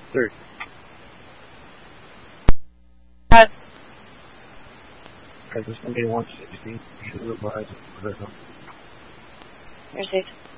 Third. Because if somebody wants 16, you should revise it. Here's 6.